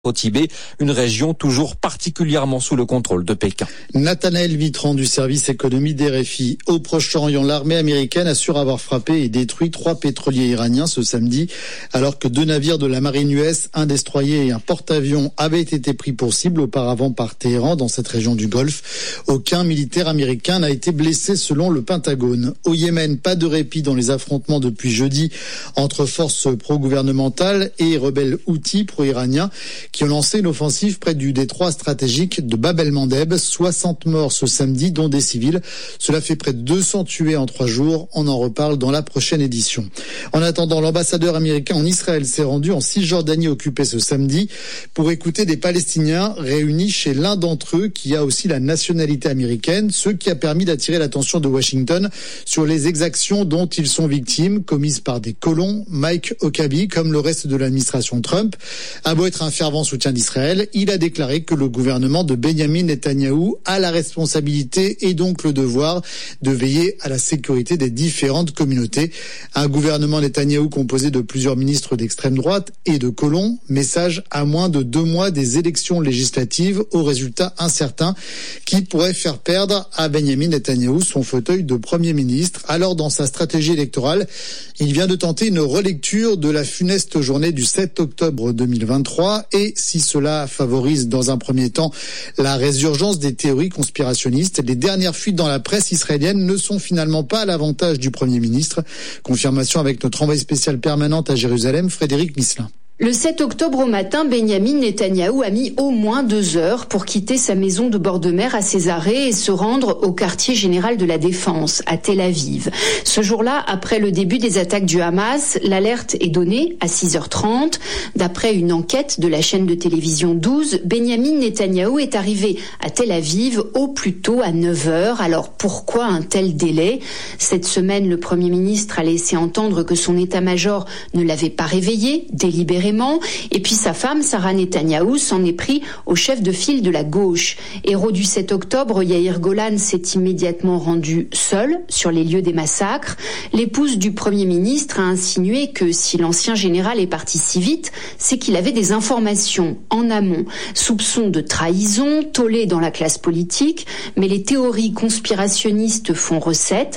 au Tibet, une région toujours particulièrement sous le contrôle de Pékin. Nathanaël Vitran du service économie d'RFI. Au Proche-Orient, l'armée américaine assure avoir frappé et détruit 3 pétroliers iraniens ce samedi, alors que 2 navires de la marine US, un destroyer et un porte-avions avaient été pris pour cible auparavant par Téhéran dans cette région du Golfe. Aucun militaire américain n'a été blessé selon le Pentagone. Au Yémen, pas de répit dans les affrontements depuis jeudi entre forces pro-gouvernementales et rebelles houthis pro-iraniens qui ont lancé une offensive près du détroit stratégique de Bab el-Mandeb. 60 morts ce samedi, dont des civils. Cela fait près de 200 tués en 3 jours. On en reparle dans la prochaine édition. En attendant, l'ambassadeur américain en Israël s'est rendu en Cisjordanie occupée ce samedi pour écouter des Palestiniens réunis chez l'un d'entre eux qui a aussi la nationalité américaine, ce qui a permis d'attirer l'attention de Washington sur les exactions dont ils sont victimes, commises par des colons. Mike Huckabee, comme le reste de l'administration Trump, a beau être un fervent soutien d'Israël, il a déclaré que le gouvernement de Benyamin Netanyahou a la responsabilité et donc le devoir de veiller à la sécurité des différentes communautés. Un gouvernement Netanyahou composé de plusieurs ministres d'extrême droite et de colons, message à moins de 2 mois des élections législatives aux résultats incertains qui pourraient faire perdre à Benyamin Netanyahou son fauteuil de Premier ministre. Alors dans sa stratégie électorale, il vient de tenter une relecture de la funeste journée du 7 octobre 2023 et si cela favorise dans un premier temps la résurgence des théories conspirationnistes, les dernières fuites dans la presse israélienne ne sont finalement pas à l'avantage du Premier ministre. Confirmation avec notre envoyé spécial permanente à Jérusalem, Frédéric Misselin. Le 7 octobre au matin, Benyamin Netanyahou a mis au moins 2 heures pour quitter sa maison de bord de mer à Césarée et se rendre au quartier général de la Défense, à Tel Aviv. Ce jour-là, après le début des attaques du Hamas, l'alerte est donnée à 6h30. D'après une enquête de la chaîne de télévision 12, Benyamin Netanyahou est arrivé à Tel Aviv au plus tôt à 9h. Alors pourquoi un tel délai ? Cette semaine, le Premier ministre a laissé entendre que son état-major ne l'avait pas réveillé délibérément. Et puis sa femme, Sarah Netanyahou, s'en est pris au chef de file de la gauche. Héros du 7 octobre, Yair Golan s'est immédiatement rendu seul sur les lieux des massacres. L'épouse du Premier ministre a insinué que si l'ancien général est parti si vite, c'est qu'il avait des informations en amont. Soupçons de trahison, tollé dans la classe politique, mais les théories conspirationnistes font recette.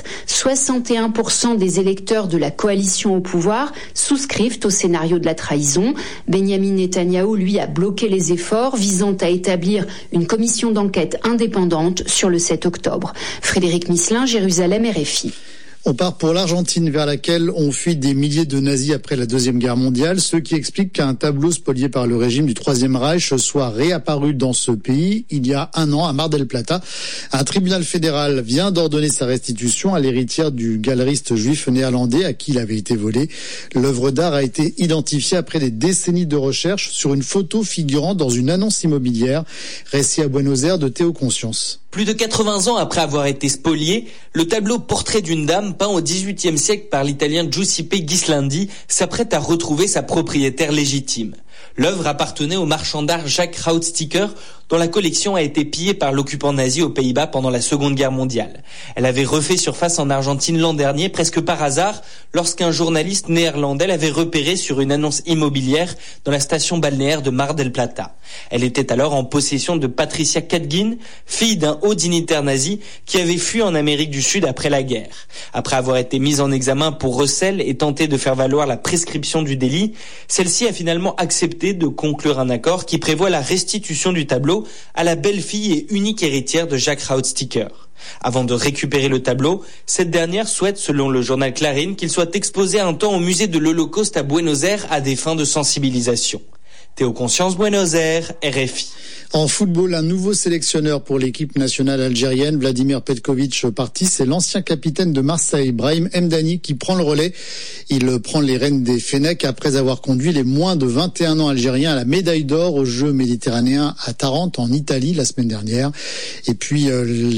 61% des électeurs de la coalition au pouvoir souscrivent au scénario de la trahison. Benyamin Netanyahou, lui, a bloqué les efforts visant à établir une commission d'enquête indépendante sur le 7 octobre. Frédéric Misselin, Jérusalem, RFI. On part pour l'Argentine vers laquelle ont fui des milliers de nazis après la Deuxième Guerre mondiale, ce qui explique qu'un tableau spolié par le régime du Troisième Reich soit réapparu dans ce pays il y a 1 an à Mar del Plata. Un tribunal fédéral vient d'ordonner sa restitution à l'héritière du galeriste juif néerlandais à qui il avait été volé. L'œuvre d'art a été identifiée après des décennies de recherche sur une photo figurant dans une annonce immobilière. Récit à Buenos Aires de Théo Conscience. Plus de 80 ans après avoir été spolié, le tableau Portrait d'une dame peint au XVIIIe siècle par l'italien Giuseppe Ghislandi s'apprête à retrouver sa propriétaire légitime. L'œuvre appartenait au marchand d'art Jacques Rautsticker, dont la collection a été pillée par l'occupant nazi aux Pays-Bas pendant la Seconde Guerre mondiale. Elle avait refait surface en Argentine l'an dernier, presque par hasard, lorsqu'un journaliste néerlandais l'avait repérée sur une annonce immobilière dans la station balnéaire de Mar del Plata. Elle était alors en possession de Patricia Kadgin, fille d'un haut dignitaire nazi qui avait fui en Amérique du Sud après la guerre. Après avoir été mise en examen pour recel et tenté de faire valoir la prescription du délit, celle-ci a finalement accepté de conclure un accord qui prévoit la restitution du tableau à la belle-fille et unique héritière de Jacques Rautsticker. Avant de récupérer le tableau, cette dernière souhaite, selon le journal Clarín, qu'il soit exposé un temps au musée de l'Holocauste à Buenos Aires à des fins de sensibilisation. Théo Conscience, Buenos Aires, RFI. En football, un nouveau sélectionneur pour l'équipe nationale algérienne, Vladimir Petkovic parti, c'est l'ancien capitaine de Marseille, Brahim Mdani, qui prend le relais. Il prend les rênes des Fennecs après avoir conduit les moins de 21 ans algériens à la médaille d'or aux Jeux méditerranéens à Tarente, en Italie, la semaine dernière. Et puis,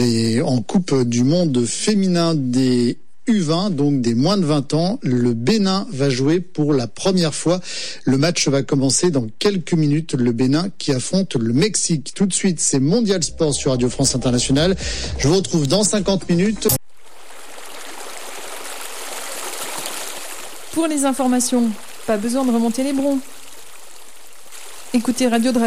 en Coupe du monde féminin des U20, donc des moins de 20 ans, le Bénin va jouer pour la première fois. Le match va commencer dans quelques minutes. Le Bénin qui affronte le Mexique. Tout de suite, c'est Mondial Sport sur Radio France Internationale. Je vous retrouve dans 50 minutes. Pour les informations, pas besoin de remonter les broncs. Écoutez Radio Dragon.